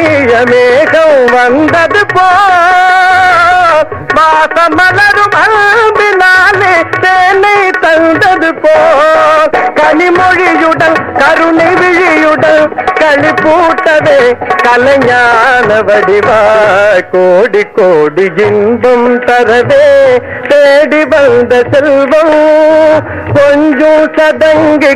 மணிய மேகம் வந்தது போ வாசம் மலரும் அன்பினாலே தேனை தந்தது போ கனிமொழியுடன் கருணை விழியுடன் களிப்பூட்டவே கலைஞான வடிவாய் கோடி கோடி இன்பம் தரவே தேடி வந்த செல்வம் கொஞ்சம் சதங்கி